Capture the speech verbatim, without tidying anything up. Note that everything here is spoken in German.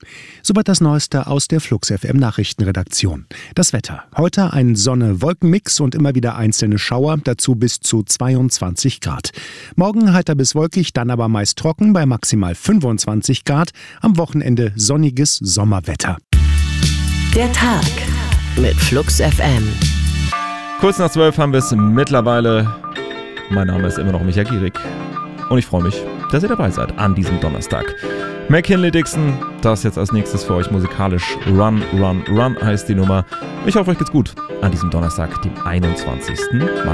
Soweit das Neueste aus der Flux F M Nachrichtenredaktion. Das Wetter. Heute ein Sonne-Wolkenmix und immer wieder einzelne Schauer, dazu bis zu zweiundzwanzig Grad. Morgen heiter bis wolkig, dann aber meist trocken bei maximal fünfundzwanzig Grad. Am Wochenende sonniges Sommerwetter. Der Tag mit Flux F M. Kurz nach zwölf haben wir es mittlerweile. Mein Name ist immer noch Michael Gierig und ich freue mich, dass ihr dabei seid an diesem Donnerstag. McKinley Dixon, das jetzt als nächstes für euch musikalisch. Run, Run, Run heißt die Nummer. Ich hoffe, euch geht's gut an diesem Donnerstag, dem einundzwanzigsten Mai.